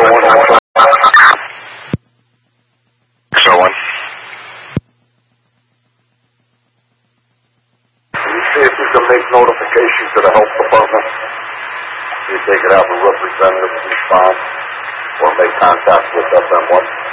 See if you can make notification to the health department. See if they could have a representative respond or make contact with FM1.